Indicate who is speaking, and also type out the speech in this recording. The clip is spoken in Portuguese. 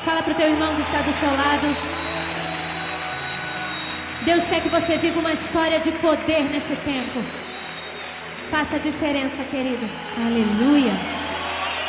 Speaker 1: Fala pro teu irmão que está do seu lado. Deus quer que você viva uma história de poder nesse tempo. Faça a diferença, querido. Aleluia.